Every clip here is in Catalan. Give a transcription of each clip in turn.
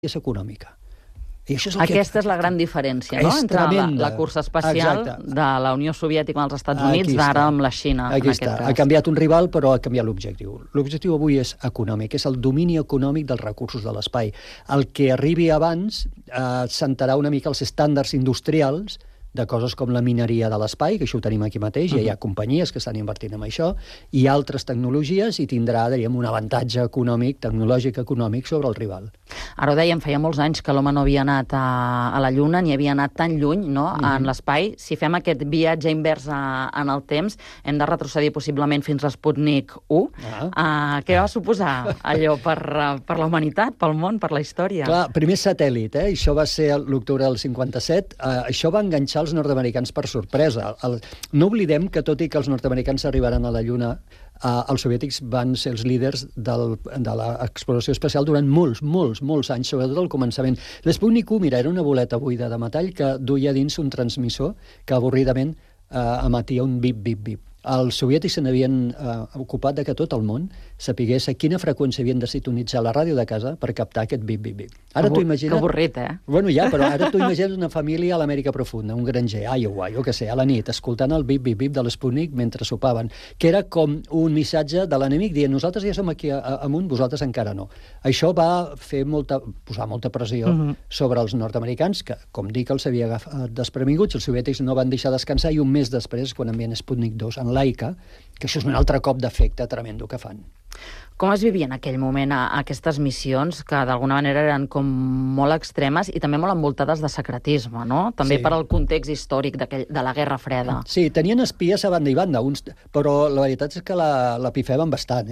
és econòmica. I això és Aquesta és la gran diferència, no?, entre la cursa espacial de la Unió Soviètica amb els Estats Units d'ara amb la Xina, en aquest cas. Ha canviat un rival, però ha canviat l'objectiu. L'objectiu avui és econòmic, és el domini econòmic dels recursos de l'espai. El que arribi abans sentarà una mica els estàndards industrials de coses com la mineria de l'espai, que això ho tenim aquí mateix, ja hi ha companyies que estan invertint en això, i altres tecnologies, i tindrà, diríem, un avantatge econòmic, tecnològic econòmic sobre el rival. Ara ho dèiem, feia molts anys que l'home no havia anat a la Lluna, ni havia anat tan lluny, no?, en l'espai. Si fem aquest viatge invers en el temps, hem de retrocedir possiblement fins a Sputnik 1. Què va suposar allò per la humanitat, pel món, per la història? Clar, primer satèl·lit, això va ser l'octubre del 57. Això va enganxar els nord-americans per sorpresa. No oblidem que, tot i que els nord-americans arribaran a la Lluna, els soviètics van ser els líders de l'exploració espacial durant molts anys, sobretot al començament. L'Sputnik 1, mira, era una boleta buida de metall que duia dins un transmissor que avorridament emetia un bip-bip-bip. Els soviètics se n'havien ocupat de que tot el món sapigués a quina freqüència havien de sintonitzar la ràdio de casa per captar aquest bip-bip-bip. Ara t'ho imagines... Que avorrit, Bueno, ja, però ara t'ho imagines una família a l'Amèrica profunda, un granger, a Iowa, jo què sé, a la nit, escoltant el bip-bip-bip de l'Sputnik mentre sopaven, que era com un missatge de l'enemic dient nosaltres ja som aquí amunt, vosaltres encara no. Això va posar molta pressió sobre els nord-americans, que, com dic, els havia agafat desprevinguts. Els soviètics no van deixar descansar i un mes després, quan envien Sputnik 2 en Laika, que això és un altre cop d'efecte tremendo que fan. Com es vivia en aquell moment aquestes missions, que d'alguna manera eren com molt extremes i també molt envoltades de secretisme, no? També per al context històric de la Guerra Freda. Sí, tenien espies a banda i banda, però la veritat és que la pifeven bastant,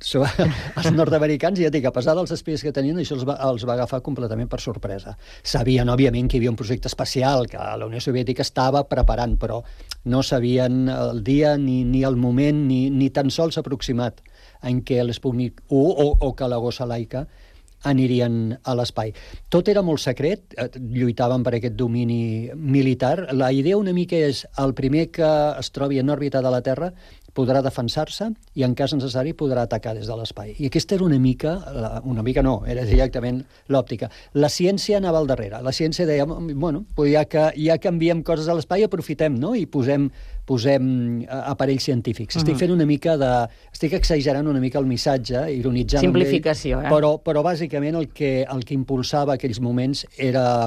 Els nord-americans, ja dic, a pesar dels espies que tenien, això els va agafar completament per sorpresa. Sabien, òbviament, que hi havia un projecte espacial que la Unió Soviètica estava preparant, però no sabien el dia ni el moment, ni tan sols aproximat en què l'Sputnik 1 o que la gossa Laika anirien a l'espai. Tot era molt secret, lluitaven per aquest domini militar. La idea una mica és el primer que es trobi en òrbita de la Terra podrà defensar-se i, en cas necessari, podrà atacar des de l'espai. I aquesta era una mica no, era directament l'òptica. La ciència anava al darrere. La ciència deia, bueno, ja que enviem coses a l'espai, aprofitem, no?, i posem aparells científics. Estic exagerant una mica el missatge, ironitzant simplificació, però bàsicament el que impulsava aquells moments era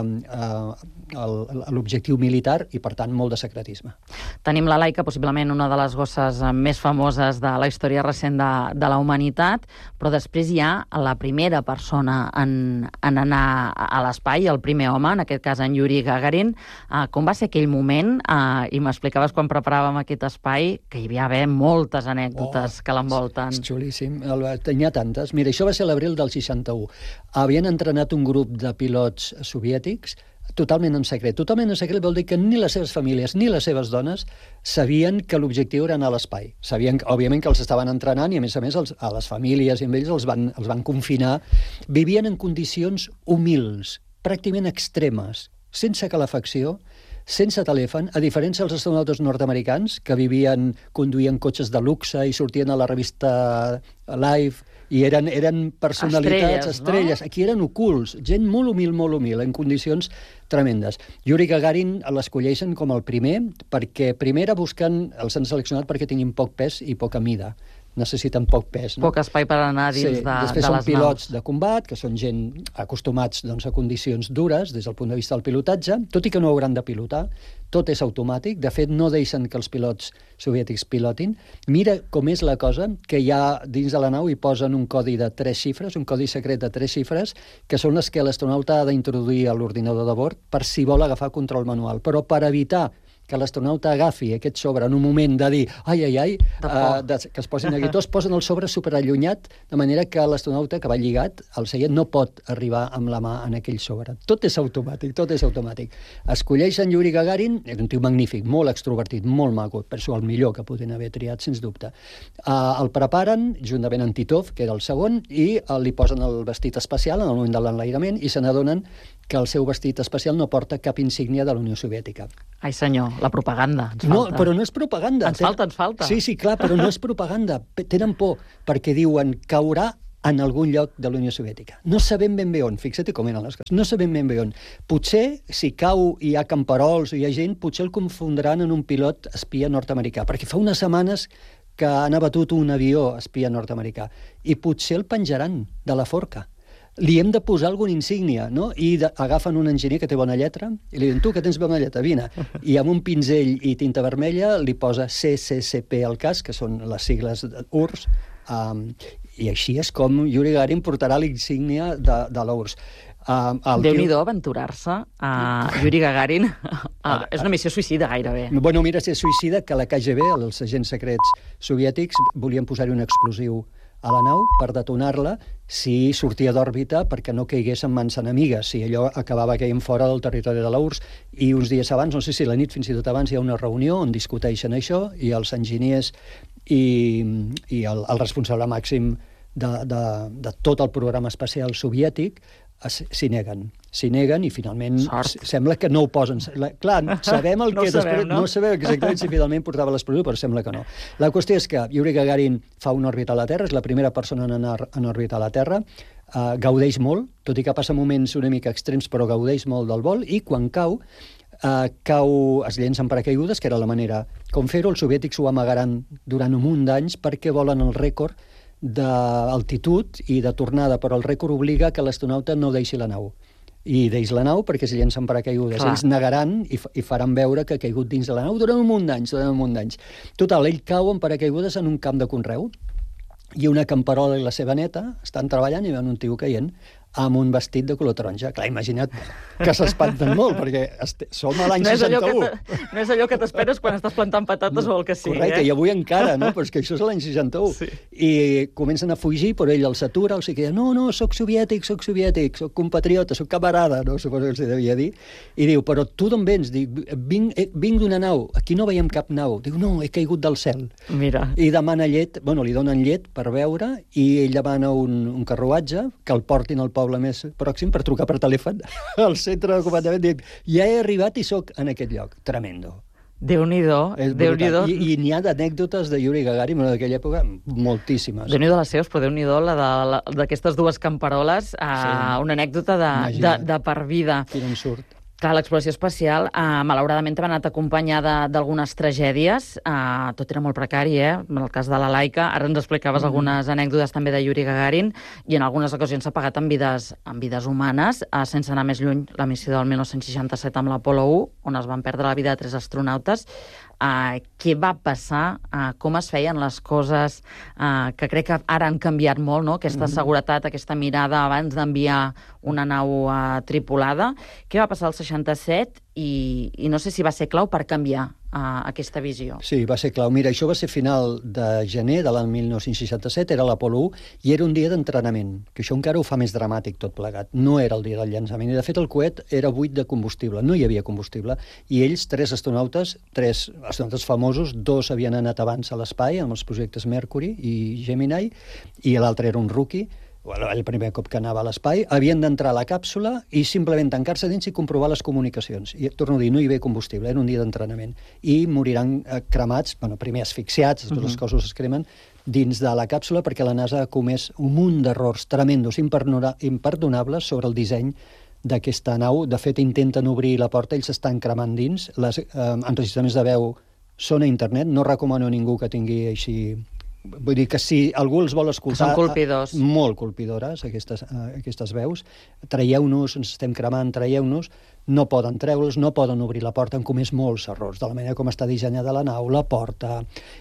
l'objectiu militar i, per tant, molt de secretisme. Tenim la Laika, possiblement una de les gosses més famoses de la història recent de la humanitat, però després hi ha la primera persona en anar a l'espai, el primer home, en aquest cas en Yuri Gagarin. Com va ser aquell moment? I m'explicaves quan preparàvem aquest espai que hi havia moltes anècdotes que l'envolten. És xulíssim. Tenia tantes. Mira, això va ser l'abril del 61. Havien entrenat un grup de pilots soviètics totalment en secret. Totalment en secret vol dir que ni les seves famílies ni les seves dones sabien que l'objectiu era anar a l'espai. Sabien, òbviament, que els estaven entrenant i, a més, a les famílies i amb ells els van confinar. Vivien en condicions humils, pràcticament extremes, sense calefacció, sense telèfon, a diferència dels astronautes nord-americans, que conduïen cotxes de luxe i sortien a la revista Life, i eren personalitats, estrelles. Aquí eren ocults, gent molt humil, en condicions tremendes. Yuri Gagarin l'escolleixen com el primer, perquè primer els han seleccionat perquè tinguin poc pes i poca mida. Necessiten poc pes. Poc espai per anar dins de les naus. Després són pilots de combat, que són gent acostumats a condicions dures des del punt de vista del pilotatge, tot i que no hauran de pilotar, tot és automàtic. De fet, no deixen que els pilots soviètics pilotin. Mira com és la cosa, que ja dins de la nau hi posen un codi de 3 xifres, un codi secret de 3 xifres, que són les que l'astronauta ha d'introduir a l'ordinador de bord per si vol agafar control manual. Però per evitar que l'astronauta agafi aquest sobre en un moment de dir que es posin aquí tots, posen el sobre superallunyat, de manera que l'astronauta que va lligat al seient no pot arribar amb la mà en aquell sobre. Tot és automàtic. Escolleixen Yuri Gagarin, és un tio magnífic, molt extrovertit, molt maco, per això el millor que podien haver triat, sens dubte. El preparen, juntament amb Titov, que era el segon, i li posen el vestit espacial en el moment de l'enlairament i se n'adonen que el seu vestit espacial no porta cap insígnia de la Unió Soviètica. Ai, senyor, la propaganda, ens falta. No, però no és propaganda. Ens falta. Sí, clar, però no és propaganda. Tenen por, perquè diuen caurà en algun lloc de la Unió Soviètica. No sabem ben bé on, fixa't com eren les coses, no sabem ben bé on. Potser, si cau i hi ha camperols o hi ha gent, potser el confondran en un pilot espia nord-americà, perquè fa unes setmanes que han abatut un avió espia nord-americà, i potser el penjaran de la forca. Li hem de posar alguna insígnia, no? I agafen un enginyer que té bona lletra i li diuen, tu que tens bona lletra, vine. I amb un pinzell i tinta vermella li posa CCCP al cas, que són les sigles URSS, i així és com Yuri Gagarin portarà la insígnia de l'URSS. Déu-n'hi-do aventurar-se a Yuri Gagarin. És una missió suïcida, gairebé. Bueno, mira, si és suïcida, que la KGB, els agents secrets soviètics, volien posar-hi un explosiu a la nau per detonar-la si sortia d'òrbita perquè no caigués en mans enemigues, si allò acabava caient fora del territori de l'URSS. I uns dies abans, no sé si la nit fins i tot abans, hi ha una reunió on discuteixen això i els enginyers i el responsable màxim de tot el programa espacial soviètic s'hi neguen i finalment sembla que no ho posen. Clar, sabem el que després... No sabem exactament si finalment portava l'explosió, però sembla que no. La qüestió és que Yuri Gagarin fa una òrbita a la Terra, és la primera persona en anar en òrbita a la Terra, gaudeix molt, tot i que passa moments una mica extrems, però gaudeix molt del vol, i quan cau, es llença en paracaigudes, que era la manera com fer-ho. Els soviètics ho amagaran durant un munt d'anys perquè volen el rècord d'altitud i de tornada, però el rècord obliga que l'astronauta no deixi la nau. I deix la nau perquè es llença en paracaigudes. Ells negaran i faran veure que ha caigut dins de la nau durant un munt d'anys. Total, ell cau en paracaigudes en un camp de conreu i una camperola i la seva neta estan treballant i veuen un tio caient amb un vestit de color taronja. Clar, imagina't que s'espanten molt, perquè som a l'any 61. No és allò que t'esperes quan estàs plantant patates o el que sigui. Correcte, i avui encara, no? Però és que això és l'any 61. Sí. I comencen a fugir, però ell els atura, els diu, no, soc soviètic, soc compatriota, soc camarada, no? Suposo que els devia dir. I diu, però tu d'on vens? Dic, vinc d'una nau, aquí no veiem cap nau. Diu, no, he caigut del cel. Mira. I demana llet, li donen llet per beure, i ell demana un carruatge que el portin al poble més pròxim per trucar per telèfon al centre de comandament dient, ja he arribat i sóc en aquest lloc. Tremendo. Déu-n'hi-do. I n'hi ha d'anècdotes de Yuri Gagarin d'aquella època moltíssimes. Déu-n'hi-do les seves, però Déu-n'hi-do d'aquestes dues camperoles, una anècdota de per vida. Quin ensurt. Clar, l'exploració espacial, malauradament, ha anat acompanyada d'algunes tragèdies. Tot era molt precari, en el cas de la Laika. Ara ens explicaves algunes anècdotes també de Yuri Gagarin, i en algunes ocasions s'ha pagat en vides humanes, sense anar més lluny, la missió del 1967 amb l'Apolo 1, on es van perdre la vida de 3 astronautes. Què va passar, com es feien les coses, que crec que ara han canviat molt, no? Aquesta seguretat, aquesta mirada abans d'enviar una nau tripulada. Què va passar al 67 i no sé si va ser clau per canviar aquesta visió? Sí, va ser clau. Mira, això va ser final de gener de l'any 1967, era l'Apolo 1, i era un dia d'entrenament, que això encara ho fa més dramàtic tot plegat. No era el dia del llançament, i de fet el coet era buit de combustible, no hi havia combustible, i ells, 3 astronautes famosos, 2 havien anat abans a l'espai, amb els projectes Mercury i Gemini, i l'altre era un rookie, el primer cop que anava a l'espai, havien d'entrar a la càpsula i simplement tancar-se dins i comprovar les comunicacions. I torno a dir, no hi havia combustible, era un dia d'entrenament. I moriran cremats, primer asfixiats, tots els cossos es cremen, dins de la càpsula perquè la NASA ha comès un munt d'errors tremendos, imperdonables sobre el disseny d'aquesta nau. De fet, intenten obrir la porta, ells estan cremant dins, els enregistraments de veu són a internet, no recomano a ningú que tingui així... Vull dir que si algú els vol escoltar... Que són colpidors. Molt colpidores, aquestes veus. Traieu-nos, ens estem cremant, traieu-nos. No poden treure'ls, no poden obrir la porta, han comès molts errors, de la manera com està dissenyada la nau, la porta,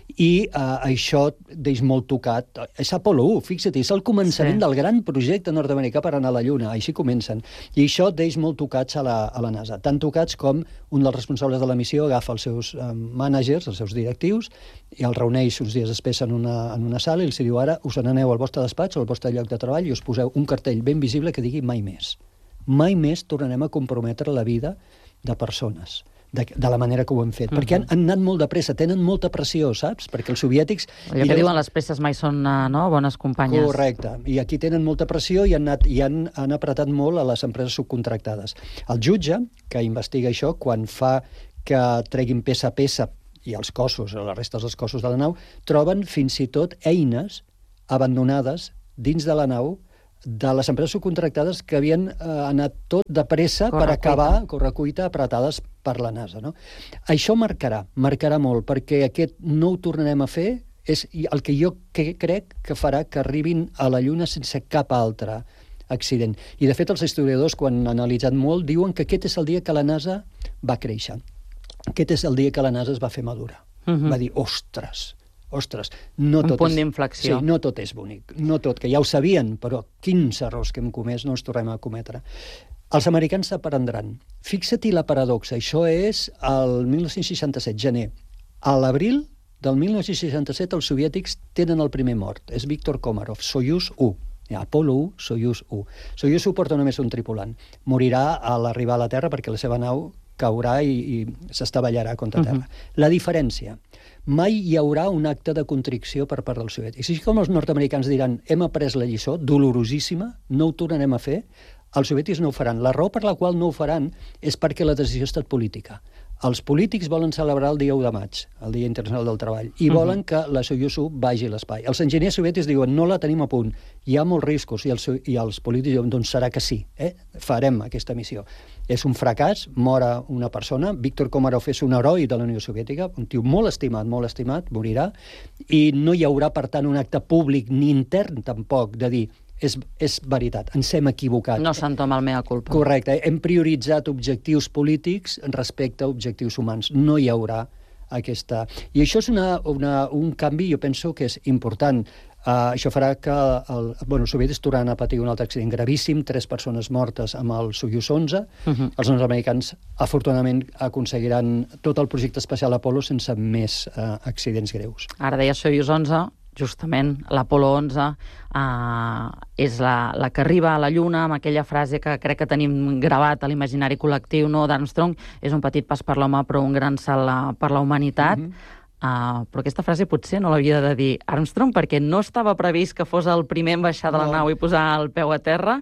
i això deix molt tocat. És Apolo 1, fixa't, és el començament del gran projecte nord-americà per anar a la Lluna, així comencen. I això deix molt tocats a la NASA, tan tocats com un dels responsables de la missió agafa els seus mànagers, els seus directius, i els reuneix uns dies després en una sala i els diu, ara us n'aneu al vostre despatx o al vostre lloc de treball i us poseu un cartell ben visible que digui mai més. Mai més tornarem a comprometre la vida de persones de la manera que ho hem fet. Perquè han anat molt de pressa, tenen molta pressió, saps? Perquè els soviètics... Allò que diuen les presses mai són bones companyes. Correcte. I aquí tenen molta pressió i han apretat molt a les empreses subcontractades. El jutge, que investiga això, quan fa que treguin peça a peça i els cossos, les restes dels cossos de la nau, troben fins i tot eines abandonades dins de la nau de les empreses subcontractades que havien anat tot de pressa per acabar, correcuita, apretades per la NASA. No? Això marcarà molt, perquè aquest no ho tornarem a fer, és el que jo crec que farà que arribin a la Lluna sense cap altre accident. I, de fet, els historiadors, quan han analitzat molt, diuen que aquest és el dia que la NASA va créixer. Aquest és el dia que la NASA es va fer madura. Va dir, ostres, no tot punt d'inflexió. Sí, no tot és bonic. No tot, que ja ho sabien, però quins errors que hem comès no els tornem a cometre. Els americans s'aprendran. Fixa-t'hi la paradoxa. Això és el 1967, gener. A l'abril del 1967, els soviètics tenen el primer mort. És Viktor Komarov, Soyuz 1. Apolo 1, Soyuz 1. Soyuz 1 porta només un tripulant. Morirà a l'arribar a la Terra perquè la seva nau caurà i s'estavellarà contra terra. La diferència, mai hi haurà un acte de contrició per part dels soviètics. Així com els nord-americans diran hem après la lliçó, dolorosíssima, no ho tornarem a fer, els soviètics no ho faran. La raó per la qual no ho faran és perquè la decisió ha estat política. Els polítics volen celebrar el dia 1 de maig, el Dia Internacional del Treball, i volen que la Soyuz 1 vagi a l'espai. Els enginyers soviètics diuen no la tenim a punt, hi ha molts riscos, i els polítics diuen doncs serà que sí, farem aquesta missió. És un fracàs, mora una persona, Viktor Komarov és un heroi de la Unió Soviètica, un tio molt estimat, morirà, i no hi haurà, per tant, un acte públic ni intern tampoc de dir és veritat, ens hem equivocat. No s'entoma el mea culpa. Correcte, hem prioritzat objectius polítics respecte a objectius humans. No hi haurà aquesta... I això és un canvi, jo penso que és important. Això farà que els soviètics tornaran a patir un altre accident gravíssim, 3 persones mortes amb el Soyuz 11. Els nord-americans, afortunadament, aconseguiran tot el projecte espacial Apollo sense més accidents greus. Ara deia Soyuz 11, justament l'Apollo 11 és la que arriba a la Lluna amb aquella frase que crec que tenim gravat a l'imaginari col·lectiu, no, d'Armstrong, és un petit pas per l'home però un gran salt per la humanitat. Però aquesta frase potser no l'havia de dir Armstrong perquè no estava previst que fos el primer en baixar de la nau i posar el peu a terra.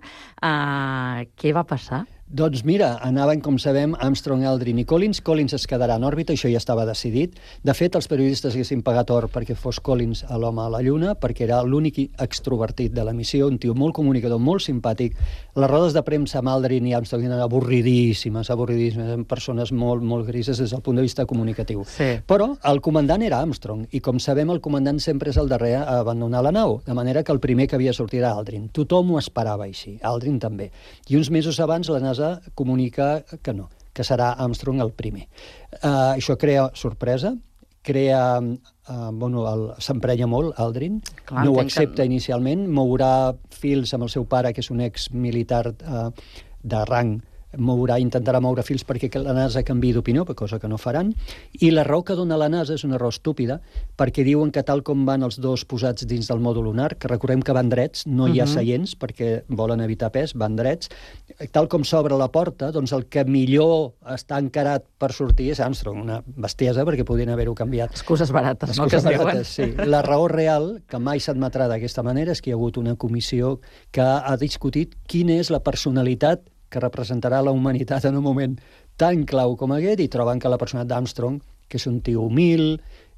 Què va passar? Doncs mira, anaven, com sabem, Armstrong, Aldrin i Collins. Collins es quedarà en òrbita, això ja estava decidit. De fet, els periodistes haguessin pagat or perquè fos Collins l'home a la Lluna, perquè era l'únic extrovertit de la missió, un tio molt comunicador, molt simpàtic. Les rodes de premsa amb Aldrin i Armstrong eren avorridíssimes, amb persones molt grises des del punt de vista comunicatiu. Sí. Però el comandant era Armstrong, i com sabem, el comandant sempre és el darrer a abandonar la nau, de manera que el primer que havia sortit era Aldrin. Tothom ho esperava així, Aldrin també. I uns mesos abans la NASA comunica que no, que serà Armstrong el primer. Això crea sorpresa, s'emprenya molt Aldrin, no ho accepta inicialment, mourà fils amb el seu pare, que és un exmilitar de rang, intentarà moure fils perquè la NASA canviï d'opinió, cosa que no faran, i la raó que dona la NASA és una raó estúpida, perquè diuen que tal com van els dos posats dins del mòdul lunar, que recordem que van drets, no hi ha seients perquè volen evitar pes, van drets, tal com s'obre la porta, doncs el que millor està encarat per sortir és Armstrong, una bestiesa perquè podien haver-ho canviat. Excuses barates, no? Excuses barates, sí. La raó real, que mai s'admetrà d'aquesta manera, és que hi ha hagut una comissió que ha discutit quina és la personalitat que representarà la humanitat en un moment tan clau com aquest, i troben que la persona d'Armstrong, que és un tio humil,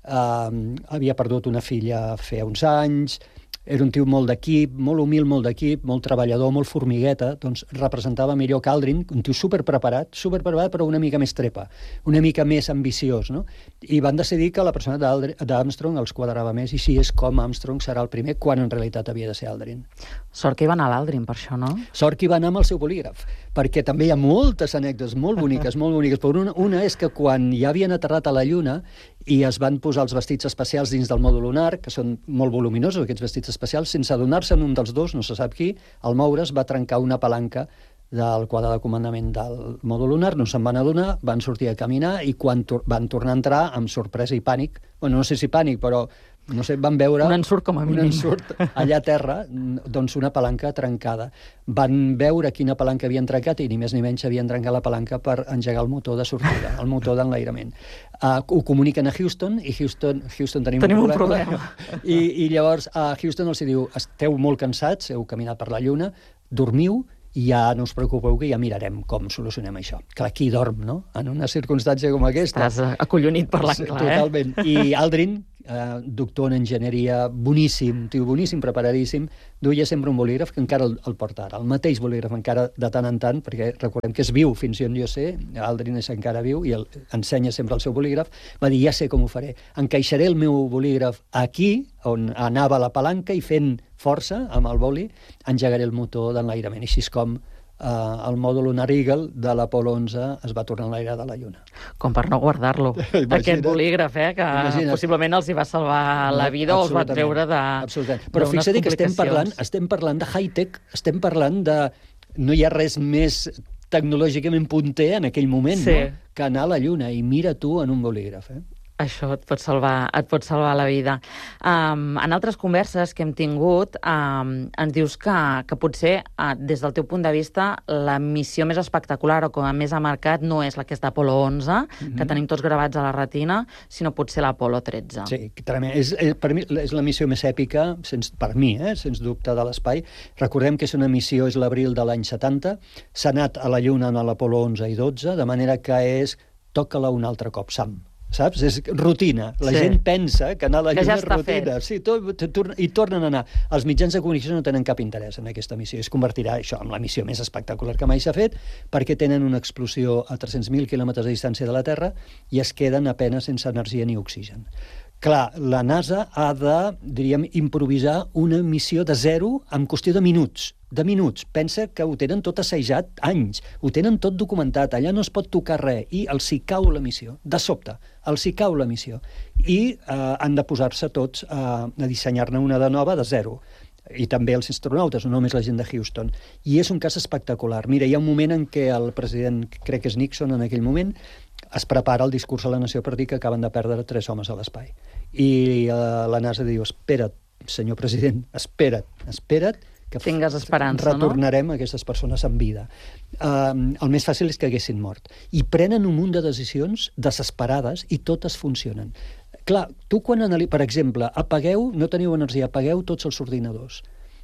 havia perdut una filla fa uns anys, era un tio molt d'equip, molt humil, molt d'equip, molt treballador, molt formigueta, doncs representava millor que Aldrin, un tio superpreparat però una mica més trepa, una mica més ambiciós, no? I van decidir que la persona d'Armstrong els quadrava més, i si és com Armstrong serà el primer, quan en realitat havia de ser Aldrin. Sort que hi va anar l'Aldrin, per això, no? Sort que hi va anar amb el seu bolígraf, perquè també hi ha moltes anècdotes molt boniques, però una és que quan ja havien aterrat a la Lluna i es van posar els vestits especials dins del mòdul lunar, que són molt voluminosos, aquests vestits especials, sense adonar-se en un dels dos, no se sap qui, al moure's va trencar una palanca del quadre de comandament del mòdul lunar, no se'n van adonar, van sortir a caminar i quan van tornar a entrar amb sorpresa i pànic, bueno, no sé si pànic, però no sé, van veure... Un ensurt com a mínim. Un ensurt allà a terra, doncs una palanca trencada. Van veure quina palanca havien trencat i ni més ni menys havien trencat la palanca per engegar el motor de sortida, el motor d'enlairament. Ho comuniquen a Houston i Houston tenim un problema. I llavors a Houston els diu, esteu molt cansats, heu caminat per la Lluna, dormiu, i ja no us preocupeu que ja mirarem com solucionem això. Clar, qui dorm, no? En una circumstància com aquesta. Estàs acollonit per l'anglès, Totalment. I Aldrin, doctor en enginyeria, boníssim, tio boníssim, preparadíssim, duia sempre un bolígraf que encara el porta ara, el mateix bolígraf encara de tant en tant, perquè recordem que és viu fins on jo sé, Aldrin és encara viu i ensenya sempre el seu bolígraf, va dir, ja sé com ho faré, encaixaré el meu bolígraf aquí, on anava la palanca, i fent força amb el boli, engegaré el motor d'enlairament, i així és com el mòdul Lunar Eagle de l'Apolo 11 es va tornar a l'aire de la Lluna. Com per no guardar-lo. Aquest bolígraf, que possiblement els hi va salvar la vida o els va treure de... Absolutament. Però fixa't que estem parlant de high-tech, estem parlant de... No hi ha res més tecnològicament punter en aquell moment, que anar a la Lluna, i mira tu en un bolígraf, Això et pot salvar la vida. En altres converses que hem tingut, ens dius que potser, des del teu punt de vista, la missió més espectacular o com a més ha marcat no és la que és d'Apolo 11, que tenim tots gravats a la retina, sinó potser l'Apolo 13. Sí, per mi és la missió més èpica, per mi, sens dubte, de l'espai. Recordem que és una missió, és l'abril de l'any 70, s'ha anat a la Lluna en l'Apolo 11 i 12, de manera que toca-la un altre cop, Sam. Saps? És rutina. La gent pensa que anar a la Lluna és rutina. Sí, i tornen a anar. Els mitjans de comunicació no tenen cap interès en aquesta missió. Es convertirà això en la missió més espectacular que mai s'ha fet, perquè tenen una explosió a 300.000 quilòmetres de distància de la Terra i es queden a penes sense energia ni oxigen. Clar, la NASA ha de, diríem, improvisar una missió de zero en qüestió de minuts. Pensa que ho tenen tot assajat anys, ho tenen tot documentat, allà no es pot tocar res, i els hi cau la missió, de sobte, els hi cau la missió. I han de posar-se tots a dissenyar-ne una de nova, de zero. I també els astronautes, no només la gent de Houston. I és un cas espectacular. Mira, hi ha un moment en què el president, crec que és Nixon en aquell moment, es prepara el discurs a la nació per dir que acaben de perdre 3 homes a l'espai. I la NASA diu, espera't, senyor president, espera't, que tingues esperança, retornarem aquestes persones amb vida. El més fàcil és que haguessin mort. I prenen un munt de decisions desesperades i totes funcionen. Clar, tu quan per exemple, no teniu energia, apagueu tots els ordinadors.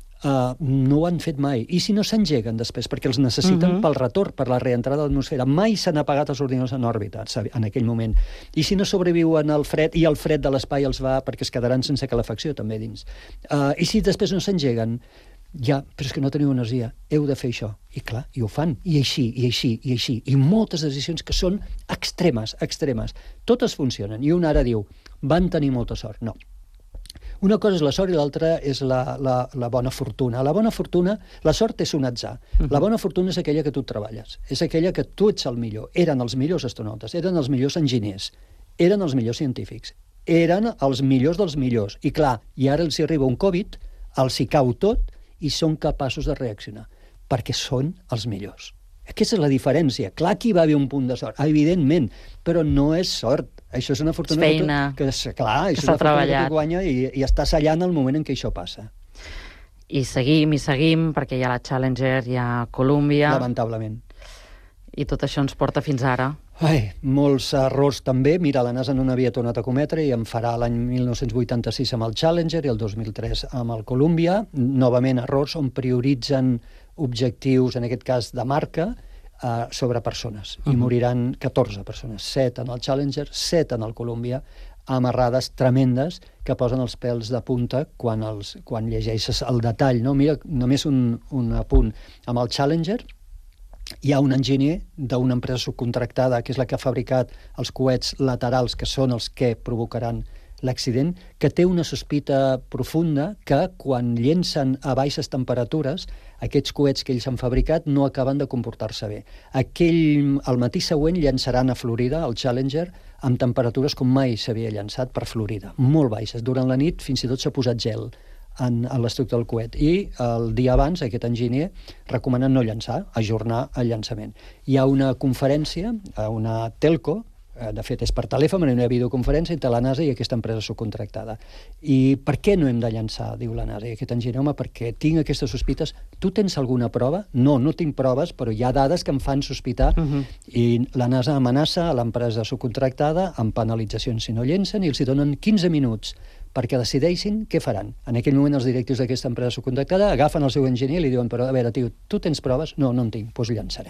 No ho han fet mai. I si no s'engeguen després, perquè els necessiten pel retorn, per la reentrada de l'atmosfera. Mai s'han apagat els ordinadors en òrbita en aquell moment. I si no sobreviuen al fred, i el fred de l'espai els va, perquè es quedaran sense calefacció també dins. I si després no s'engeguen, ja, però és que no teniu energia, heu de fer això. I clar, i ho fan, i així, i així, i així. I moltes decisions que són extremes. Totes funcionen. I un ara diu, van tenir molta sort. No. Una cosa és la sort i l'altra és la bona fortuna. La bona fortuna, la sort és un atzar. La bona fortuna és aquella que tu treballes. És aquella que tu ets el millor. Eren els millors astronautes, eren els millors enginyers, eren els millors científics, eren els millors dels millors. I clar, i ara els hi arriba un Covid, els hi cau tot i són capaços de reaccionar, perquè són els millors. Aquesta és la diferència. Clar que hi va haver un punt de sort, evidentment, però no és sort. Això és una fortuna que s'ha treballat. Que guanya i està sellant el moment en què això passa. I seguim, perquè hi ha la Challenger, hi ha Columbia... Lamentablement. I tot això ens porta fins ara. Molts errors també. Mira, la NASA no n'havia tornat a cometre i en farà l'any 1986 amb el Challenger i el 2003 amb el Columbia. Novament errors on prioritzen objectius, en aquest cas de marca, sobre persones. I moriran 14 persones. 7 en el Challenger, 7 en el Columbia, amb errades tremendes que posen els pèls de punta quan llegeixes el detall. No? Mira, només un apunt. Amb el Challenger hi ha un enginyer d'una empresa subcontractada, que és la que ha fabricat els coets laterals, que són els que provocaran l'accident, que té una sospita profunda que quan llencen a baixes temperatures, aquests coets que ells han fabricat no acaben de comportar-se bé. El matí següent llançaran a Florida, el Challenger, amb temperatures com mai s'havia llançat per Florida, molt baixes. Durant la nit fins i tot s'ha posat gel en l'estructura del coet. I el dia abans aquest enginyer recomana no llançar, ajornar el llançament. Hi ha una conferència, una telco, de fet és per telèfon, una videoconferència entre la NASA i aquesta empresa subcontractada. I per què no hem de llançar, diu la NASA i aquest enginyer? Home, perquè tinc aquestes sospites. Tu tens alguna prova? No tinc proves, però hi ha dades que em fan sospitar. I la NASA amenaça a l'empresa subcontractada amb penalitzacions si no llencen i els donen 15 minuts perquè decideixin què faran. En aquell moment els directius d'aquesta empresa subcontractada agafen el seu enginyer i li diuen, però a veure, tio, tu tens proves? No en tinc, doncs llançarem.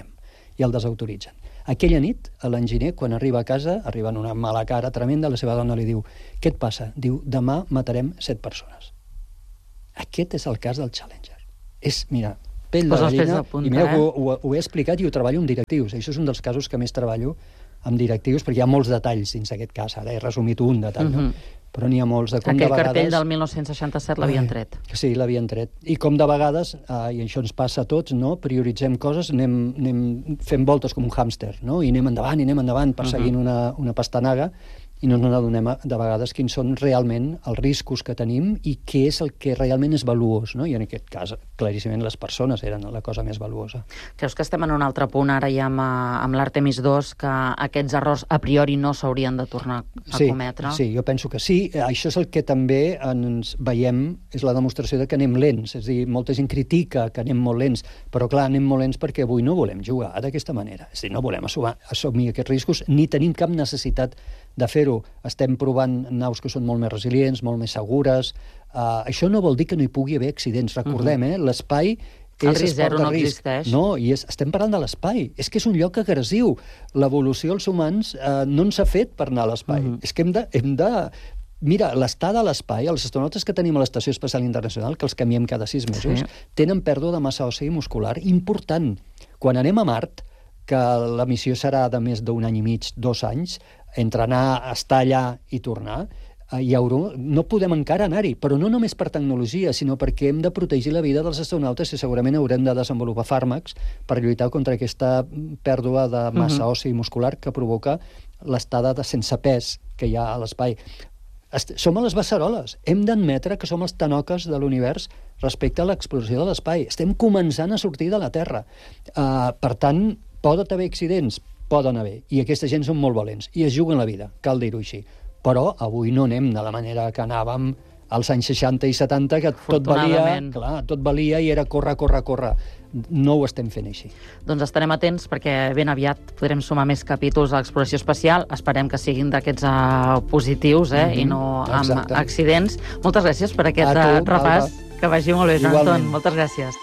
i el desautoritzen. Aquella nit, l'enginyer, quan arriba a casa, arriba en una mala cara tremenda, la seva dona li diu: què et passa? Diu: demà matarem 7 persones. Aquest és el cas del Challenger. És, mira, pell de gallina, i mira que ho he explicat i ho treballo amb directius. Això és un dels casos que més treballo amb directius, perquè hi ha molts detalls dins d'aquest cas. Ara he resumit un detall, no? Però n'hi ha molts de com de vegades... Aquell cartell del 1967 l'havien tret. Sí, l'havien tret. I com de vegades, i això ens passa a tots, no? Prioritzem coses, anem fent voltes com un hàmster, no? I anem endavant, perseguint una pastanaga, i no ens adonem de vegades quins són realment els riscos que tenim i què és el que realment és valuós, no? I en aquest cas, claríssimament, les persones eren la cosa més valuosa. Creus que estem en un altre punt ara ja amb l'Àrtemis II, que aquests errors a priori no s'haurien de tornar a cometre? Sí, jo penso que sí. Això és el que també ens veiem, és la demostració de que anem lents. És a dir, molta gent critica que anem molt lents, però clar, anem molt lents perquè avui no volem jugar d'aquesta manera. És a dir, no volem assumir aquests riscos, ni tenim cap necessitat de fer-ho. Estem provant naus que són molt més resilients, molt més segures. Això no vol dir que no hi pugui haver accidents. Recordem, l'espai és esport de risc. No, i estem parlant de l'espai. És que és un lloc agressiu. L'evolució dels humans no ens ha fet per anar a l'espai. És que hem de... Mira, l'estada a l'espai, els astronautes que tenim a l'Estació Espacial Internacional, que els canviem cada 6 mesos, tenen pèrdua de massa òssia i muscular important. Quan anem a Mart, que la missió serà de més d'un any i mig, 2 anys, entre anar, estar allà i tornar, no podem encara anar-hi, però no només per tecnologia, sinó perquè hem de protegir la vida dels astronautes i segurament haurem de desenvolupar fàrmacs per lluitar contra aquesta pèrdua de massa òssia i muscular que provoca l'estada de sense pes que hi ha a l'espai. Som a les beceroles. Hem d'admetre que som els tanoques de l'univers respecte a l'exploració de l'espai. Estem començant a sortir de la Terra. Per tant, poden haver accidents, poden haver, i aquesta gent són molt valents, i es juguen la vida, cal dir-ho així. Però avui no anem de la manera que anàvem als anys 60 i 70, que tot valia i era córrer. No ho estem fent així. Doncs estarem atents perquè ben aviat podrem sumar més capítols a l'exploració espacial. Esperem que siguin d'aquests positius i no amb accidents. Moltes gràcies per aquest repàs. Que vagi molt bé, Joan Anton. Moltes gràcies.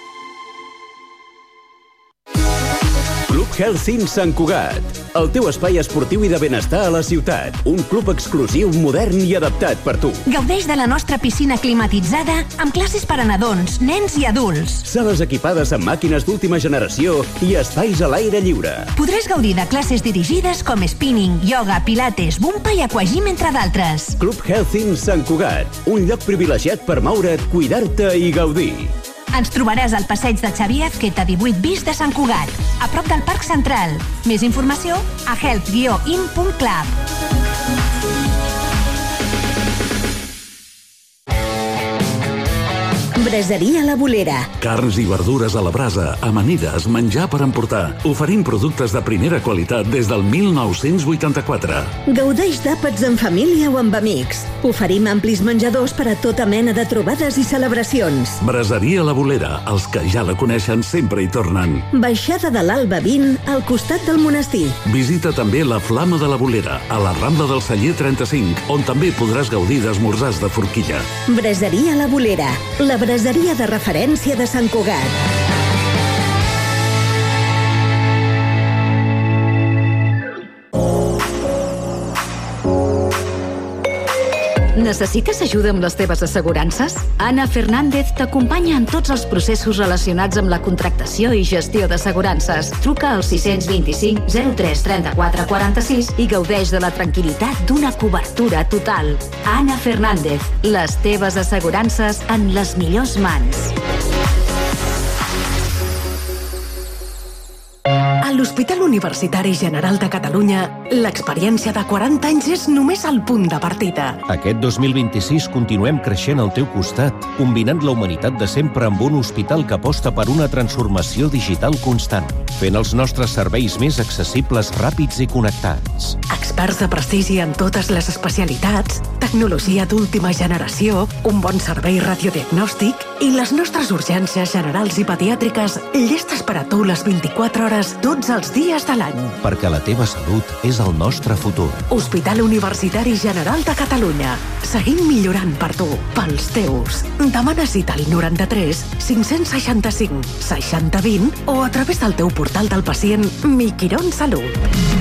Club Health Sant Cugat, el teu espai esportiu i de benestar a la ciutat. Un club exclusiu, modern i adaptat per tu. Gaudeix de la nostra piscina climatitzada amb classes per a nadons, nens i adults. Sales equipades amb màquines d'última generació i espais a l'aire lliure. Podràs gaudir de classes dirigides com spinning, yoga, pilates, bumpa i aquagym, entre d'altres. Club Health Sant Cugat, un lloc privilegiat per moure't, cuidar-te i gaudir. Ens trobaràs al passeig de Xavier Azqueta 18 bis de Sant Cugat, a prop del Parc Central. Més informació a health-in.club. Braseria La Bolera. Carns i verdures a la brasa, amanides, menjar per emportar. Oferim productes de primera qualitat des del 1984. Gaudeix d'àpats en família o amb amics. Oferim amplis menjadors per a tota mena de trobades i celebracions. Braseria La Bolera. Els que ja la coneixen sempre hi tornen. Baixada de l'Alba 20, al costat del monestir. Visita també la Flama de la Bolera, a la Rambla del Celler 35, on també podràs gaudir d'esmorzars de forquilla. Braseria La Bolera. La braseria de referència de Sant Cugat. Necessites ajuda amb les teves assegurances? Anna Fernández t'acompanya en tots els processos relacionats amb la contractació i gestió d'assegurances. Truca al 625 03 34 46 i gaudeix de la tranquil·litat d'una cobertura total. Anna Fernández, les teves assegurances en les millors mans. A l'Hospital Universitari General de Catalunya, l'experiència de 40 anys és només el punt de partida. Aquest 2026 continuem creixent al teu costat, combinant la humanitat de sempre amb un hospital que aposta per una transformació digital constant, fent els nostres serveis més accessibles, ràpids i connectats. Experts de prestigi en totes les especialitats, tecnologia d'última generació, un bon servei radiodiagnòstic i les nostres urgències generals i pediàtriques llestes per a tu les 24 hores, tots tots els dies de l'any. Perquè la teva salut és el nostre futur. Hospital Universitari General de Catalunya. Seguim millorant per tu, pels teus. Demana cita al 93 565 6020 o a través del teu portal del pacient Miquirón Salut.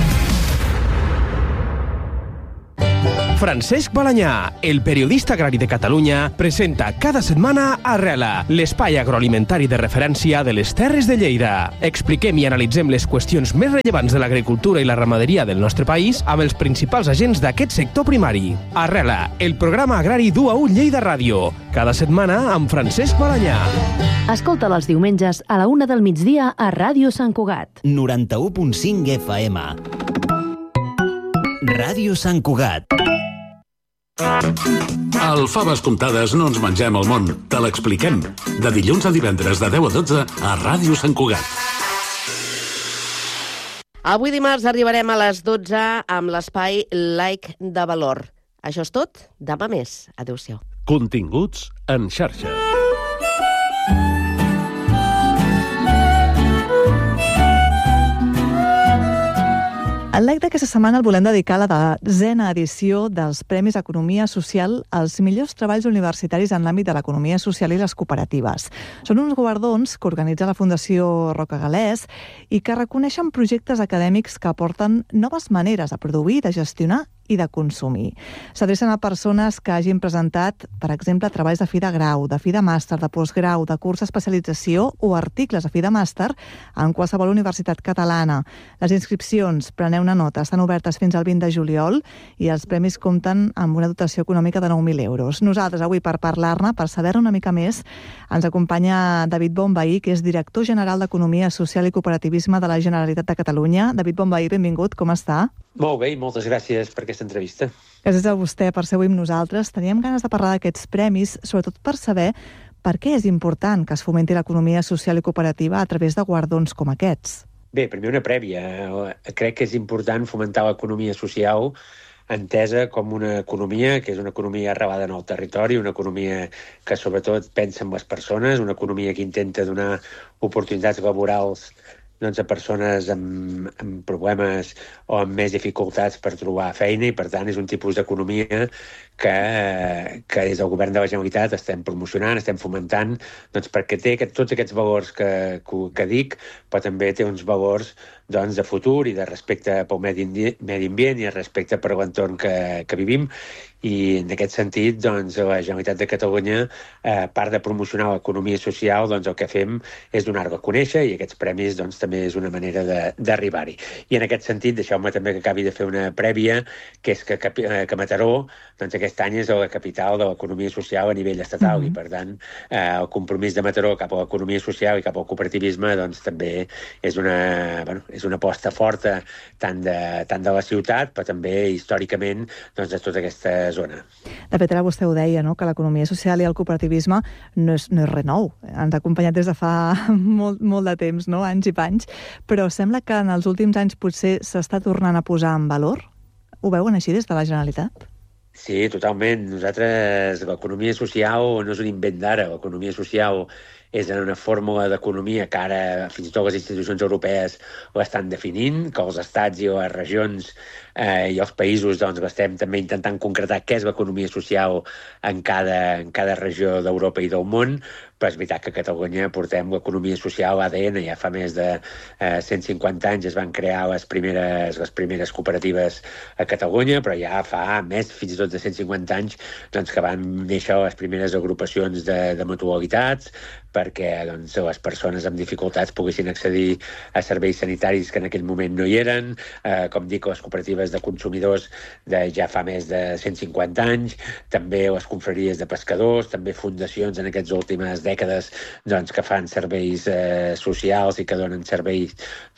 Francesc Balanyà, el periodista agrari de Catalunya, presenta cada setmana Arrela, l'espai agroalimentari de referència de les Terres de Lleida. Expliquem i analitzem les qüestions més rellevants de l'agricultura i la ramaderia del nostre país amb els principals agents d'aquest sector primari. Arrela, el programa agrari d'UA1 Lleida Ràdio. Cada setmana amb Francesc Balanyà. Escolta'l els diumenges a la 1 del migdia a Ràdio Sant Cugat. 91.5 FM. Ràdio Sant Cugat. Al Faves Comptades no ens mengem el món, te l'expliquem. De dilluns a divendres de 10 a 12 a Ràdio Sant Cugat. Avui dimarts arribarem a les 12 amb l'espai Like de Valor. Això és tot, demà més. Adéu-siau. Continguts en xarxa. El like d'aquesta setmana el volem dedicar a la 10a edició dels Premis Economia Social als millors treballs universitaris en l'àmbit de l'economia social i les cooperatives. Són uns guardons que organitza la Fundació Roca Galès i que reconeixen projectes acadèmics que aporten noves maneres de produir, de gestionar i de consumir. S'adrecen a persones que hagin presentat, per exemple, treballs de fi de grau, de fi de màster, de postgrau, de curs d'especialització o articles de fi de màster en qualsevol universitat catalana. Les inscripcions, preneu una nota, estan obertes fins al 20 de juliol i els premis compten amb una dotació econòmica de 9.000 euros. Nosaltres, avui, per parlar-ne, per saber-ne una mica més, ens acompanya David Bonvehí, que és director general d'Economia Social i Cooperativisme de la Generalitat de Catalunya. David Bonvehí, benvingut, com està? Molt bé i moltes gràcies per aquesta entrevista. Gràcies a vostè per ser avui amb nosaltres. Teníem ganes de parlar d'aquests premis, sobretot per saber per què és important que es fomenti l'economia social i cooperativa a través de guardons com aquests. Bé, primer una prèvia. Crec que és important fomentar l'economia social entesa com una economia que és una economia arrelada en el territori, una economia que sobretot pensa en les persones, una economia que intenta donar oportunitats laborals a persones amb problemes o amb més dificultats per trobar feina i, per tant, és un tipus d'economia que des del govern de la Generalitat estem promocionant, estem fomentant, perquè té tots aquests valors que dic, però també té uns valors de futur i de respecte pel medi ambient i de respecte per l'entorn que vivim. I en aquest sentit, la Generalitat de Catalunya, a part de promocionar l'economia social, el que fem és donar-la a conèixer i aquests premis també és una manera d'arribar-hi. I en aquest sentit, deixeu-me també que acabi de fer una prèvia, que és que Mataró, aquest any és la capital de l'economia social a nivell estatal i, per tant, el compromís de Mataró cap a l'economia social i cap al cooperativisme també és una aposta forta tant de la ciutat, però també històricament de tota aquesta zona. De fet, ara vostè ho deia, no? Que l'economia social i el cooperativisme no és res nou. Ens ha acompanyat des de fa molt de temps, no? Anys i panys, però sembla que en els últims anys potser s'està tornant a posar en valor. Ho veuen així des de la Generalitat? Sí, totalment. Nosaltres, l'economia social no és un invent d'ara. L'economia social és una fórmula d'economia que ara fins i tot les institucions europees l'estan definint, que els estats i les regions i els països estem també intentant concretar què és l'economia social en cada regió d'Europa i del món, però és veritat que a Catalunya portem l'economia social a l'ADN. Ja fa més de 150 anys es van crear les primeres cooperatives a Catalunya, però ja fa més, fins i tot de 150 anys, que van néixer les primeres agrupacions de mutualitats perquè les persones amb dificultats poguessin accedir a serveis sanitaris que en aquell moment no hi eren. Com dic, les cooperatives de consumidors ja fa més de 150 anys, també les confraries de pescadors, també fundacions en aquestes últimes dècades que fan serveis socials i que donen serveis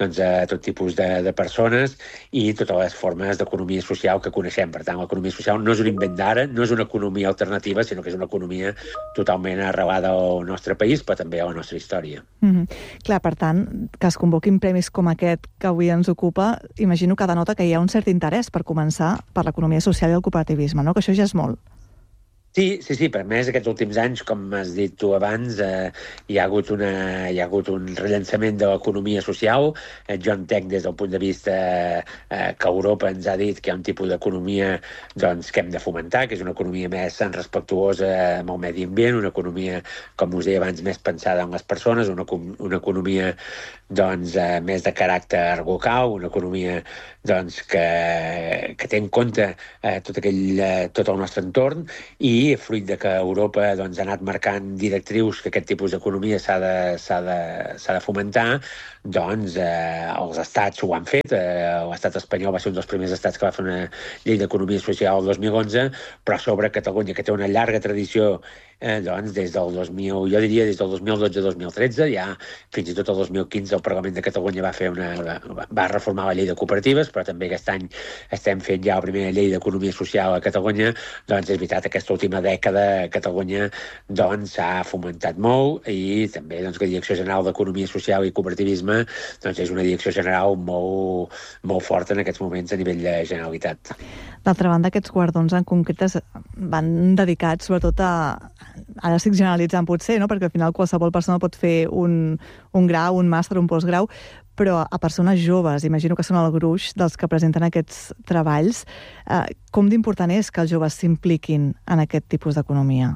a tot tipus de persones i totes les formes d'economia social que coneixem. Per tant, l'economia social no és un invent d'ara, no és una economia alternativa, sinó que és una economia totalment arrelada al nostre país, però també a la nostra història. Clar, per tant, que es convoquin premis com aquest que avui ens ocupa, imagino que denota que hi ha un cert interès per començar per l'economia social i el cooperativisme, no? Que això ja és molt. Sí, per més aquests últims anys, com has dit tu abans, hi ha hagut un rellançament de l'economia social. Jo entenc des del punt de vista que Europa ens ha dit que hi ha un tipus d'economia doncs, que hem de fomentar, que és una economia més respectuosa amb el medi ambient, una economia, com us deia abans, més pensada en les persones, una economia doncs, més de caràcter local, una economia doncs, que té en compte tot el nostre entorn, i fruit de que Europa doncs, ha anat marcant directrius que aquest tipus d'economia s'ha de fomentar, doncs els estats ho han fet. L'estat espanyol va ser un dels primers estats que va fer una llei d'economia social el 2011, però a sobre Catalunya, que té una llarga tradició doncs des del 2012-2013, ja fins i tot el 2015 el Parlament de Catalunya va reformar la llei de cooperatives, però també aquest any estem fent ja la primera llei d'economia social a Catalunya. Doncs és veritat, aquesta última dècada Catalunya doncs s'ha fomentat molt, i també doncs, la Direcció General d'Economia Social i Cooperativisme doncs, és una direcció general molt forta en aquests moments a nivell de Generalitat. D'altra banda, aquests guardons en concret van dedicats sobretot ara estic generalitzant potser, no? Perquè al final qualsevol persona pot fer un grau, un màster, un postgrau, però a persones joves, imagino que són el gruix dels que presenten aquests treballs. Com d'important és que els joves s'impliquin en aquest tipus d'economia?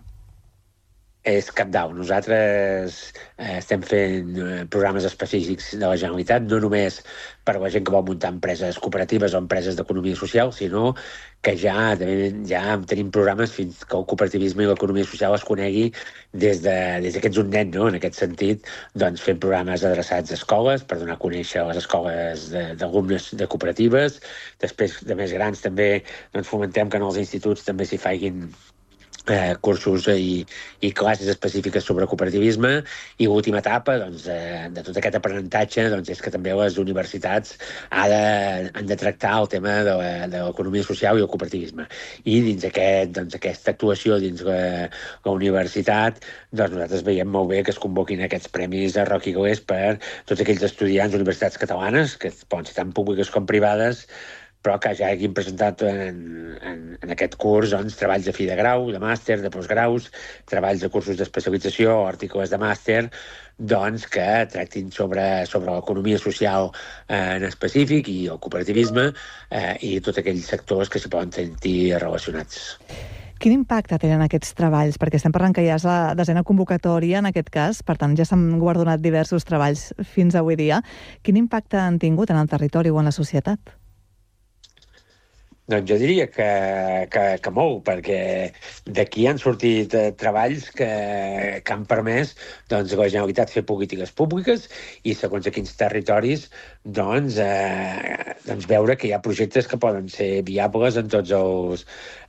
És cabdal. Nosaltres estem fent programes específics de la Generalitat, no només per a la gent que vol muntar empreses cooperatives o empreses d'economia social, sinó que ja tenim programes fins que el cooperativisme i l'economia social es conegui des que ets un nen, no? En aquest sentit, doncs, fent programes adreçats a escoles per donar a conèixer les escoles d'alumnes de cooperatives. Després, de més grans, també doncs, fomentem que en els instituts també s'hi facin cursos i classes específiques sobre cooperativisme, i l'última etapa doncs, de tot aquest aprenentatge doncs, és que també les universitats han de tractar el tema de l'economia social i el cooperativisme, i dins aquesta actuació dins la universitat doncs, nosaltres veiem molt bé que es convoquin aquests premis a Roc i Glés per tots aquells estudiants d'universitats catalanes, que poden ser tant públiques com privades, però que ja hagin presentat en aquest curs doncs, treballs de fi de grau, de màster, de postgraus, treballs de cursos d'especialització o articles de màster, doncs, que tractin sobre l'economia social en específic i el cooperativisme i tots aquells sectors que s'hi poden sentir relacionats. Quin impacte tenen aquests treballs? Perquè estem parlant que ja és la desena convocatòria en aquest cas, per tant ja s'han guardonat diversos treballs fins avui dia. Quin impacte han tingut en el territori o en la societat? Doncs jo diria que molt, perquè d'aquí han sortit treballs que han permès doncs, la Generalitat fer polítiques públiques i segons a quins territoris doncs veure que hi ha projectes que poden ser viables en tots els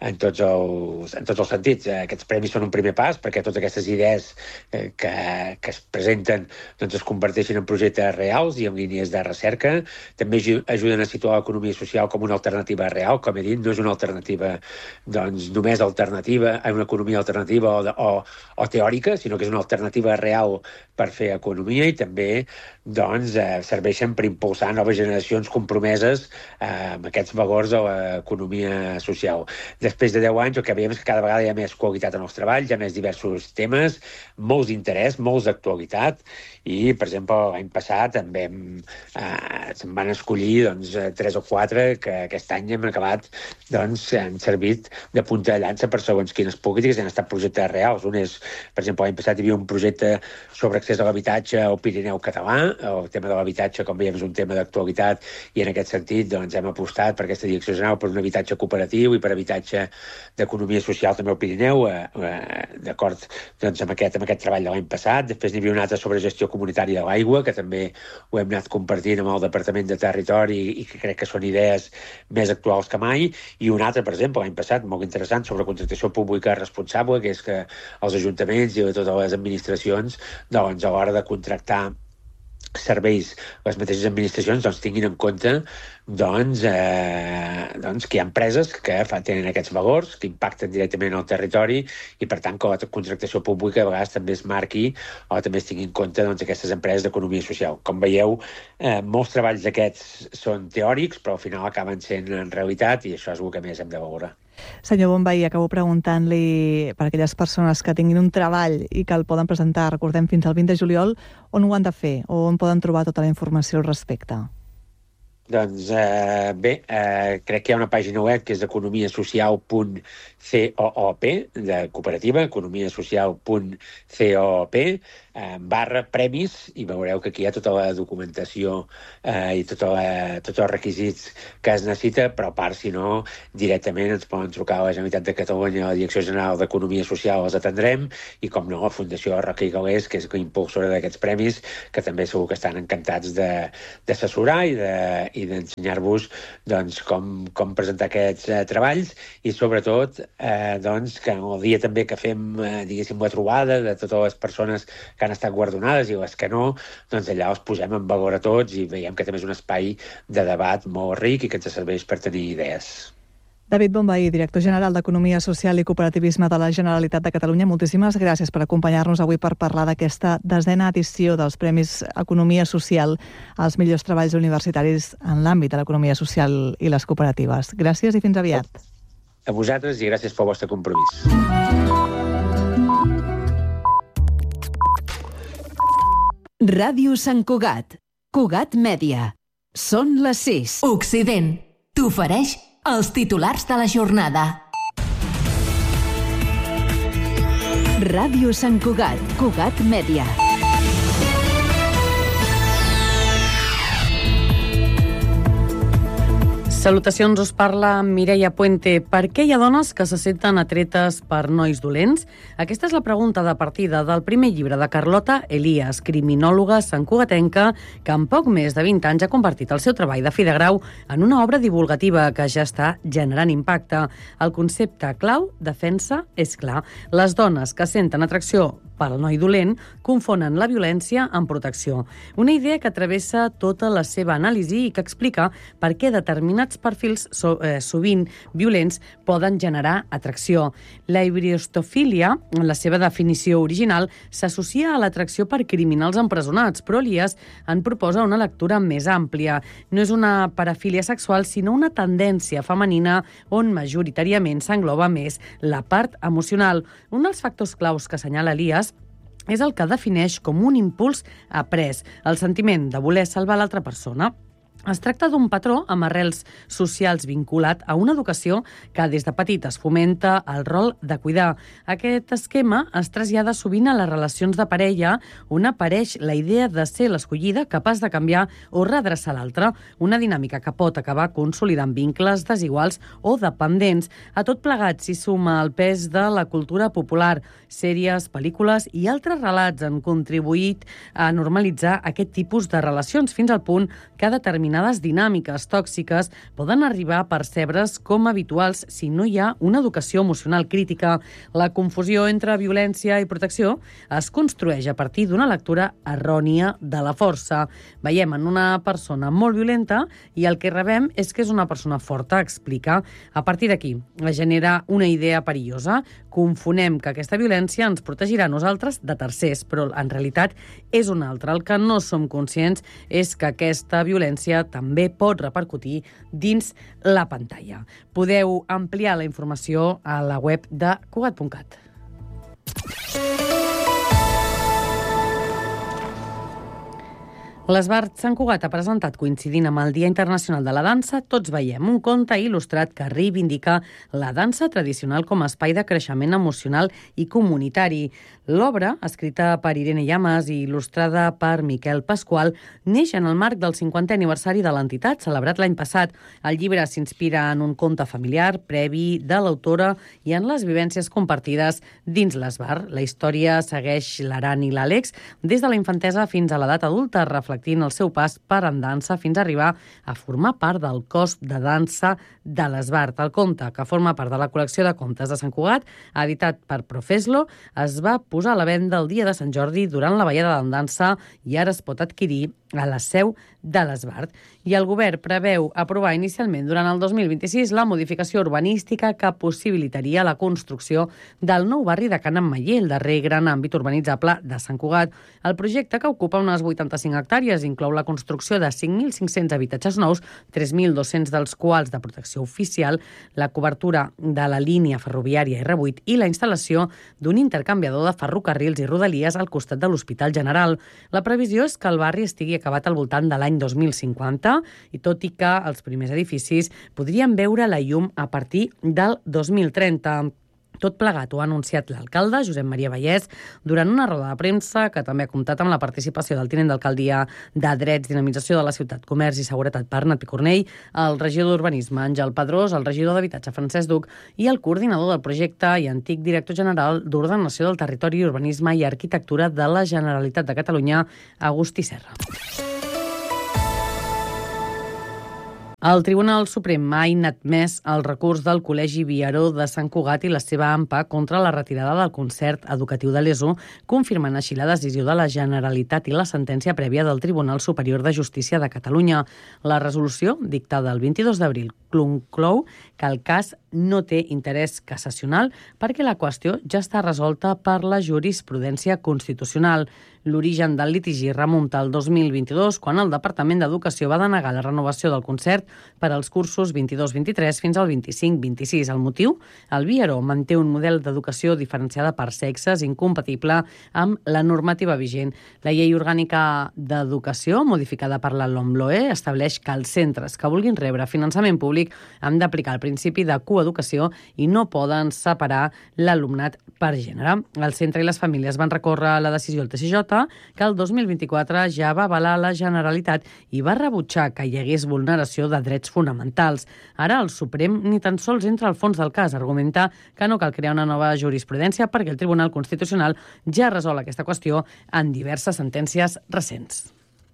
sentits. Aquests premis són un primer pas perquè totes aquestes idees que es presenten doncs, es converteixin en projectes reals i en línies de recerca. També ajuden a situar l'economia social com una alternativa real. Com he dit, no és una alternativa doncs, només alternativa a una economia alternativa o teòrica, sinó que és una alternativa real per fer economia, i també doncs, serveixen per impulsar noves generacions compromeses amb aquests valors de l'economia social. Després de 10 anys el que veiem és que cada vegada hi ha més qualitat en els treballs, hi ha més diversos temes, molts d'interès, molts d'actualitat, i, per exemple, l'any passat se'n van escollir doncs, 3 o 4 que aquest any hem acabat, doncs, han servit de punta de llança per segons quines polítiques, han estat projectes reals. Un és, per exemple, l'any passat hi havia un projecte sobre accés a l'habitatge al Pirineu català. El tema de l'habitatge, com veiem, és un tema d'actualitat, i en aquest sentit doncs, hem apostat per aquesta direcció general per un habitatge cooperatiu i per habitatge d'economia social també al Pirineu, d'acord doncs, amb aquest treball de l'any passat. Després n'hi havia un altre sobre gestió comunitària de l'aigua, que també ho hem anat compartint amb el Departament de Territori i que crec que són idees més actuals que mai. I un altre, per exemple, l'any passat, molt interessant, sobre contractació pública responsable, que és que els ajuntaments i totes les administracions, doncs, a l'hora de contractar serveis, les mateixes administracions doncs, tinguin en compte doncs, que hi ha empreses que tenen aquests valors, que impacten directament en el territori, i per tant que la contractació pública a vegades també es marqui o també es tingui en compte doncs, aquestes empreses d'economia social. Com veieu, molts treballs d'aquests són teòrics, però al final acaben sent en realitat, i això és el que més hem de valorar. Senyor Bonvehí, acabo preguntant-li per aquelles persones que tinguin un treball i que el poden presentar, recordem, fins al 20 de juliol, on ho han de fer o on poden trobar tota la informació al respecte? Doncs bé, crec que hi ha una pàgina web que és economiasocial.coop, de cooperativa, economiasocial.coop, /premis, i veureu que aquí hi ha tota la documentació i tots els requisits que es necessita, però a part, si no, directament ens poden trucar a la Generalitat de Catalunya, a la Direcció General d'Economia Social, els atendrem, i com no, a la Fundació Roca i Galés, que és impulsora d'aquests premis, que també segur que estan encantats d'assessorar i d'ensenyar-vos doncs, com presentar aquests treballs, i sobretot doncs, que el dia també que fem diguéssim la trobada de totes les persones que han estat guardonades i les que no, doncs allà els posem en valor a tots i veiem que també és un espai de debat molt ric i que ens serveix per tenir idees. David Bonvehí, director general d'Economia Social i Cooperativisme de la Generalitat de Catalunya, moltíssimes gràcies per acompanyar-nos avui per parlar d'aquesta 10ª edició dels Premis Economia Social als millors treballs universitaris en l'àmbit de l'economia social i les cooperatives. Gràcies i fins aviat. A vosaltres i gràcies pel vostre compromís. Ràdio Sant Cugat. Cugat Mèdia. Són les 6. Occident t'ofereix els titulars de la jornada. Ràdio Sant Cugat. Cugat Mèdia. Salutacions, us parla Mireia Puente. Per què hi ha dones que se senten atretes per nois dolents? Aquesta és la pregunta de partida del primer llibre de Carlota Elias, criminòloga santcugatenca, que en poc més de 20 anys ha convertit el seu treball de fi de grau en una obra divulgativa que ja està generant impacte. El concepte clau defensa és clar. Les dones que senten atracció pel noi dolent confonen la violència amb protecció. Una idea que travessa tota la seva anàlisi i que explica per què determinats perfils sovint violents poden generar atracció. La hibriostofília, en la seva definició original, s'associa a l'atracció per criminals empresonats, però Elias en proposa una lectura més àmplia. No és una parafília sexual, sinó una tendència femenina on majoritàriament s'engloba més la part emocional. Un dels factors claus que assenyala Elias és el que defineix com un impuls après, el sentiment de voler salvar l'altra persona. Es tracta d'un patró amb arrels socials vinculat a una educació que des de petit es fomenta el rol de cuidar. Aquest esquema es trasllada sovint a les relacions de parella, on apareix la idea de ser l'escollida capaç de canviar o redreçar l'altre, una dinàmica que pot acabar consolidant vincles desiguals o dependents. A tot plegat s'hi suma el pes de la cultura popular. Sèries, pel·lícules i altres relats han contribuït a normalitzar aquest tipus de relacions fins al punt que determinades dinàmiques tòxiques poden arribar a percebre's com habituals si no hi ha una educació emocional crítica. La confusió entre violència i protecció es construeix a partir d'una lectura errònia de la força. Veiem en una persona molt violenta i el que rebem és que és una persona forta, explica. A partir d'aquí es genera una idea perillosa. Confonem que aquesta violència ens protegirà a nosaltres de tercers, però en realitat és una altra. El que no som conscients és que aquesta violència també pot repercutir dins la pantalla. Podeu ampliar la informació a la web de Cugat.cat. L'Esbart Sant Cugat ha presentat, coincidint amb el Dia Internacional de la Dansa, Tots veiem, un conte il·lustrat que reivindica la dansa tradicional com a espai de creixement emocional i comunitari. L'obra, escrita per Irene Llamas i il·lustrada per Miquel Pasqual, neix en el marc del 50è aniversari de l'entitat, celebrat l'any passat. El llibre s'inspira en un conte familiar previ de l'autora i en les vivències compartides dins l'Esbart. La història segueix l'Aran i l'Àlex des de la infantesa fins a l'edat adulta, reflectint el seu pas per en dansa fins a arribar a formar part del cos de dansa de l'Esbart. El conte, que forma part de la col·lecció de contes de Sant Cugat, editat per Profeslo, es va posar a la venda el dia de Sant Jordi durant la ballada de dansa i ara es pot adquirir a la seu de l'Esbart. I el govern preveu aprovar inicialment durant el 2026 la modificació urbanística que possibilitaria la construcció del nou barri de Can Ametller, el darrer gran àmbit urbanitzable de Sant Cugat. El projecte, que ocupa unes 85 hectàrees prioritàries. Inclou la construcció de 5.500 habitatges nous, 3.200 dels quals de protecció oficial, la cobertura de la línia ferroviària R8 i la instal·lació d'un intercanviador de ferrocarrils i rodalies al costat de l'Hospital General. La previsió és que el barri estigui acabat al voltant de l'any 2050 i tot i que els primers edificis podrien veure la llum a partir del 2030. Tot plegat ho ha anunciat l'alcalde, Josep Maria Vallès, durant una roda de premsa que també ha comptat amb la participació del tinent d'alcaldia de Drets, Dinamització de la Ciutat, Comerç i Seguretat, Bernat Picornell, el regidor d'Urbanisme, Àngel Pedrós, el regidor d'Habitatge, Francesc Duc, i el coordinador del projecte i antic director general d'Ordenació del Territori, Urbanisme i Arquitectura de la Generalitat de Catalunya, Agustí Serra. El Tribunal Suprem ha inadmès el recurs del Col·legi Viaró de Sant Cugat i la seva AMPA contra la retirada del concert educatiu de l'ESO, confirmant així la decisió de la Generalitat i la sentència prèvia del Tribunal Superior de Justícia de Catalunya. La resolució, dictada el 22 d'abril, conclou que el cas no té interès cassacional perquè la qüestió ja està resolta per la jurisprudència constitucional. L'origen del litigi remunta al 2022, quan el Departament d'Educació va denegar la renovació del concert per als cursos 22-23 fins al 25-26. El motiu? El Viaró manté un model d'educació diferenciada per sexes incompatible amb la normativa vigent. La Llei Orgànica d'Educació, modificada per la LOMLOE, estableix que els centres que vulguin rebre finançament públic han d'aplicar el principi de coeducació i no poden separar l'alumnat per gènere. El centre i les famílies van recórrer la decisió al TSJ, que el 2024 ja va avalar la Generalitat i va rebutjar que hi hagués vulneració de drets fonamentals. Ara el Suprem ni tan sols entra al fons del cas, argumenta que no cal crear una nova jurisprudència perquè el Tribunal Constitucional ja resol aquesta qüestió en diverses sentències recents.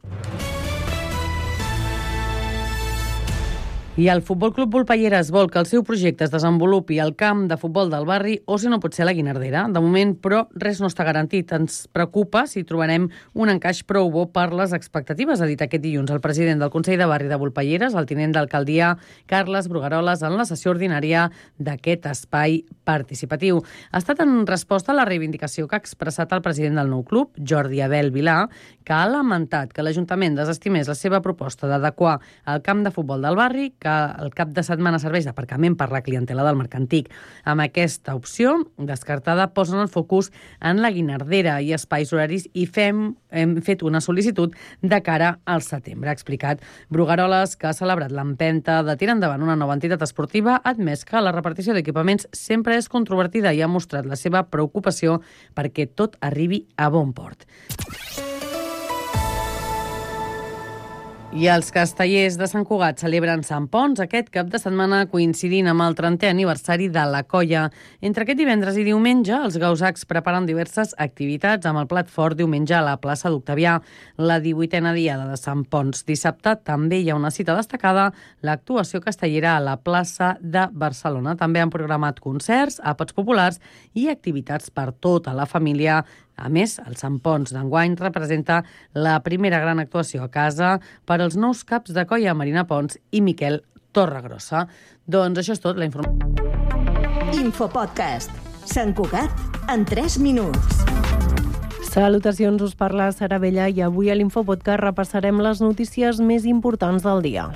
I el Futbol Club Volpelleres vol que el seu projecte es desenvolupi al camp de futbol del barri o si no pot ser la Guinardera. De moment, però, res no està garantit. Ens preocupa si trobarem un encaix prou bo per les expectatives, ha dit aquest dilluns el president del Consell de Barri de Volpelleres, el tinent d'alcaldia Carles Brugaroles, en la sessió ordinària d'aquest espai participatiu. Ha estat en resposta a la reivindicació que ha expressat el president del nou club, Jordi Abel Vilà, que ha lamentat que l'Ajuntament desestimés la seva proposta d'adequar el camp de futbol del barri, que el cap de setmana serveix d'aparcament per la clientela del Mercantic. Amb aquesta opció descartada posen el focus en la Guinardera i espais horaris i hem fet una sol·licitud de cara al setembre, ha explicat Brugaroles, que ha celebrat l'empenta de tirar endavant una nova entitat esportiva, ha admès que la repartició d'equipaments sempre és controvertida i ha mostrat la seva preocupació perquè tot arribi a bon port. I els castellers de Sant Cugat celebren Sant Ponç aquest cap de setmana coincidint amb el 30è aniversari de la colla. Entre aquest divendres i diumenge, els gausacs preparen diverses activitats amb el plat fort diumenge a la plaça d'Octavià, la 18a diada de Sant Ponç. Dissabte també hi ha una cita destacada, l'actuació castellera a la plaça de Barcelona. També han programat concerts, àpats populars i activitats per tota la família. A més, el Sant Ponç d'enguany representa la primera gran actuació a casa per als nous caps de colla Marina Pons i Miquel Torregrossa. Doncs això és tot, la informació. Infopodcast. Sant Cugat en 3 minuts. Salutacions, us parla Sara Vella i avui a l'Infopodcast repassarem les notícies més importants del dia.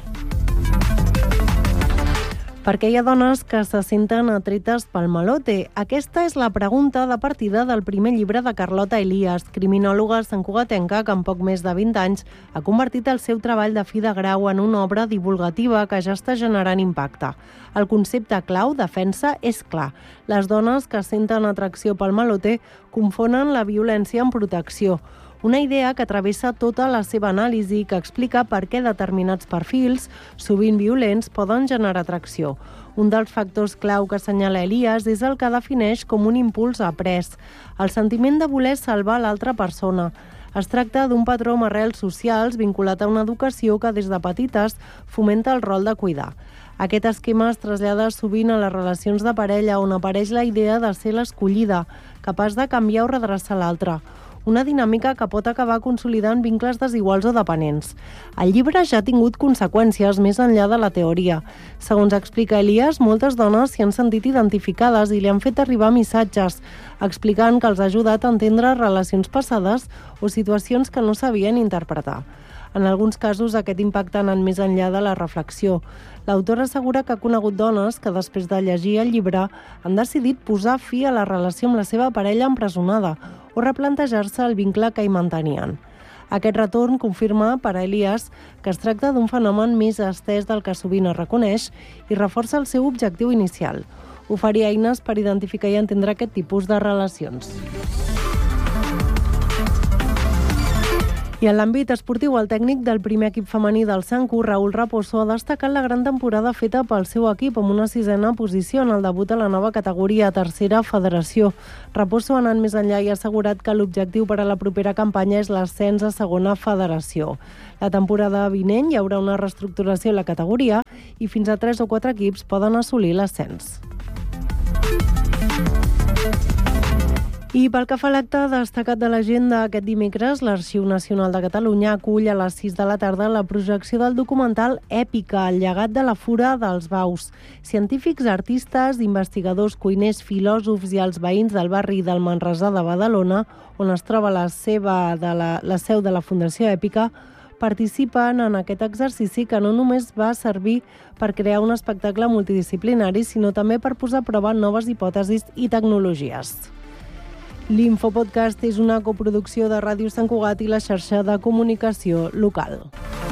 Per què hi ha dones que se senten atretes pel malote? Aquesta és la pregunta de partida del primer llibre de Carlota Elias, criminòloga santcugatenca que en poc més de 20 anys ha convertit el seu treball de fi de grau en una obra divulgativa que ja està generant impacte. El concepte clau, defensa, és clar. Les dones que senten atracció pel malote confonen la violència amb protecció. Una idea que travessa tota la seva anàlisi i que explica per què determinats perfils, sovint violents, poden generar atracció. Un dels factors clau que assenyala Elias és el que defineix com un impuls après, el sentiment de voler salvar l'altra persona. Es tracta d'un patró amb arrels socials vinculat a una educació que des de petites fomenta el rol de cuidar. Aquest esquema es trasllada sovint a les relacions de parella on apareix la idea de ser l'escollida, capaç de canviar o redreçar l'altre. Una dinàmica que pot acabar consolidant vincles desiguals o dependents. El llibre ja ha tingut conseqüències més enllà de la teoria. Segons explica Elias, moltes dones s'hi han sentit identificades i li han fet arribar missatges, explicant que els ha ajudat a entendre relacions passades o situacions que no sabien interpretar. En alguns casos, aquest impacte ha anat més enllà de la reflexió. L'autor assegura que ha conegut dones que, després de llegir el llibre, han decidit posar fi a la relació amb la seva parella empresonada o replantejar-se el vincle que hi mantenien. Aquest retorn confirma per a Elias que es tracta d'un fenomen més estès del que sovint es reconeix i reforça el seu objectiu inicial, oferir eines per identificar i entendre aquest tipus de relacions. I en l'àmbit esportiu, el tècnic del primer equip femení del Sanku, Raúl Raposo, ha destacat la gran temporada feta pel seu equip amb una 6a posició en el debut a la nova categoria, tercera federació. Raposo ha anat més enllà i ha assegurat que l'objectiu per a la propera campanya és l'ascens a segona federació. La temporada vinent hi haurà una reestructuració a la categoria i fins a 3 o 4 equips poden assolir l'ascens. I pel que fa a l'acte destacat de l'agenda aquest dimecres, l'Arxiu Nacional de Catalunya acull a les 6 de la tarda la projecció del documental Èpica, el llegat de la fura dels Baus. Científics, artistes, investigadors, cuiners, filòsofs i els veïns del barri del Manresà de Badalona, on es troba la seu de la Fundació Èpica, participen en aquest exercici que no només va servir per crear un espectacle multidisciplinari, sinó també per posar a prova noves hipòtesis i tecnologies. L'Infopodcast és una coproducció de Ràdio Sant Cugat i la xarxa de comunicació local.